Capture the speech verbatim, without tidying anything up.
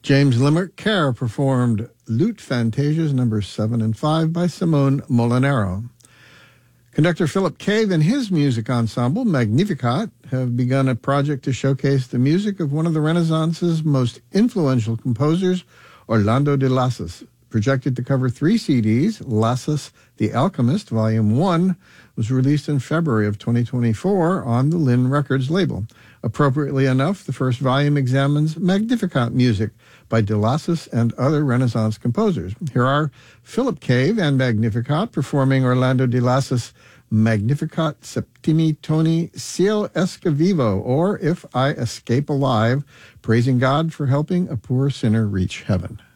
James Limerick Kerr performed Lute Fantasias numbers seven and five by Simone Molinaro. Conductor Philip Cave and his music ensemble, Magnificat, have begun a project to showcase the music of one of the Renaissance's most influential composers, Orlando de Lassus. Projected to cover three C Ds, Lassus the Alchemist, Volume one, was released in February of twenty twenty-four on the Lynn Records label. Appropriately enough, the first volume examines Magnificat music by de Lassus and other Renaissance composers. Here are Philip Cave and Magnificat performing Orlando de Lassus' Magnificat Septimi Toni Ciel Esca Vivo, or If I Escape Alive, praising God for helping a poor sinner reach heaven.